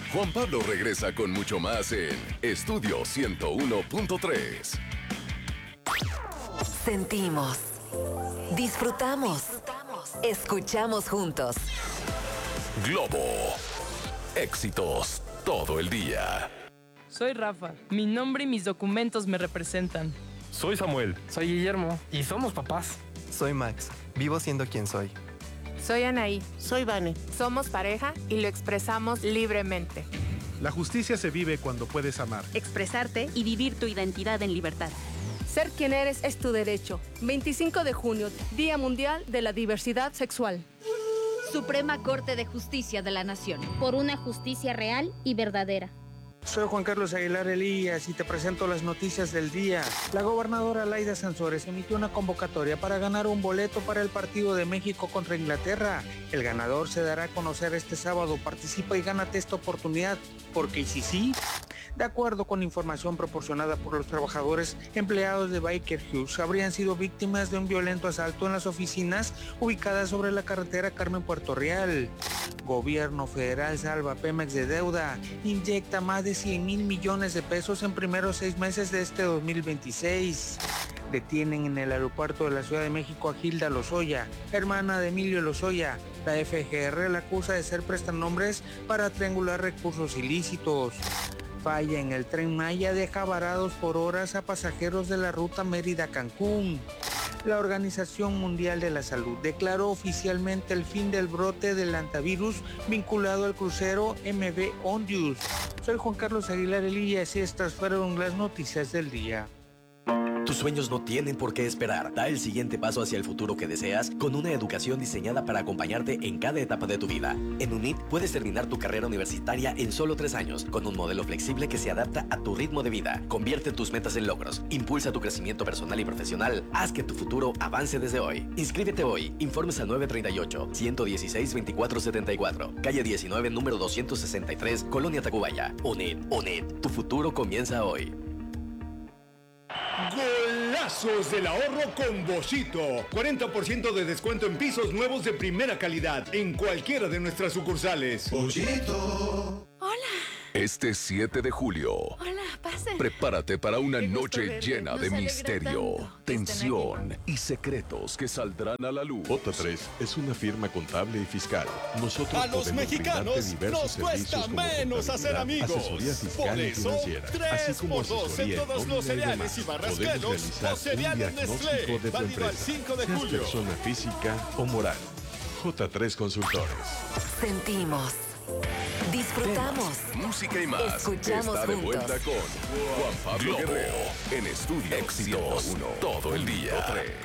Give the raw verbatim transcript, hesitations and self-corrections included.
Juan Pablo regresa con mucho más en Estudio ciento uno punto tres. Sentimos, disfrutamos, escuchamos juntos. Globo. Éxitos todo el día. Soy Rafa. Mi nombre y mis documentos me representan. Soy Samuel. Soy Guillermo. Y somos papás. Soy Max. Vivo siendo quien soy. Soy Anaí. Soy Vane. Somos pareja y lo expresamos libremente. La justicia se vive cuando puedes amar, expresarte y vivir tu identidad en libertad. Ser quien eres es tu derecho. veinticinco de junio, Día Mundial de la Diversidad Sexual. Suprema Corte de Justicia de la Nación. Por una justicia real y verdadera. Soy Juan Carlos Aguilar Elías y te presento las noticias del día. La gobernadora Laida Sansores emitió una convocatoria para ganar un boleto para el partido de México contra Inglaterra. El ganador se dará a conocer este sábado. Participa y gánate esta oportunidad, porque si sí, de acuerdo con información proporcionada por los trabajadores empleados de Baker Hughes, habrían sido víctimas de un violento asalto en las oficinas ubicadas sobre la carretera Carmen-Puerto Real. Gobierno federal salva a Pemex de deuda, inyecta más de cien mil millones de pesos en primeros seis meses de este dos mil veintiséis. Detienen en el aeropuerto de la Ciudad de México a Gilda Lozoya, hermana de Emilio Lozoya. La F G R la acusa de ser prestanombres para triangular recursos ilícitos. Falla en el Tren Maya deja varados por horas a pasajeros de la ruta Mérida-Cancún. La Organización Mundial de la Salud declaró oficialmente el fin del brote del hantavirus vinculado al crucero M V Ondius. Soy Juan Carlos Aguilar Elías y estas fueron las noticias del día. Tus sueños no tienen por qué esperar. Da el siguiente paso hacia el futuro que deseas con una educación diseñada para acompañarte en cada etapa de tu vida. En UNIT puedes terminar tu carrera universitaria en solo tres años con un modelo flexible que se adapta a tu ritmo de vida. Convierte tus metas en logros. Impulsa tu crecimiento personal y profesional. Haz que tu futuro avance desde hoy. Inscríbete hoy. Informes al nueve tres ocho, uno uno seis, veinticuatro setenta y cuatro. Calle diecinueve, número doscientos sesenta y tres, Colonia Tacubaya. UNIT. UNIT. Tu futuro comienza hoy. Golazos del ahorro con Boschito. cuarenta por ciento de descuento en pisos nuevos de primera calidad en cualquiera de nuestras sucursales. Boschito. Hola. Este siete de julio. Hola, pasen. Prepárate para una Qué gusto noche verles. llena Nos de alegra misterio, tanto que tensión y secretos que saldrán a la luz. J tres es una firma contable y fiscal. Nosotros a los mexicanos nos cuesta menos hacer amigos. Asesoría fiscal por y eso, financiera, tres así como por dos en asesoría todos en los nómina y cereales y demás. barrasqueros Podemos realizar o cereales un diagnóstico Nestlé, de tu válido al empresa, cinco de seas julio. persona física o moral. J tres Consultores. Sentimos, disfrutamos, Temas, música y más. escuchamos Está de juntos. vuelta con Juan Pablo Guerrero en Estudio Éxitos todo el día.